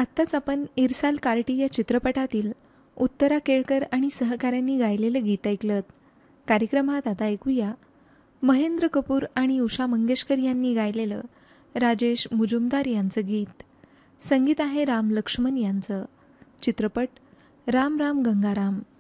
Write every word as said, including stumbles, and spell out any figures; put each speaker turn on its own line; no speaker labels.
आत्ताच आपण इरसाल कार्टी या चित्रपटातील उत्तरा केळकर आणि सहकाऱ्यांनी गायलेलं गीत ऐकलं. कार्यक्रमात आता ऐकूया महेंद्र कपूर आणि उषा मंगेशकर यांनी गायलेलं राजेश मुजुमदार यांचं गीत. संगीत आहे राम लक्ष्मण यांचं. चित्रपट राम राम गंगाराम.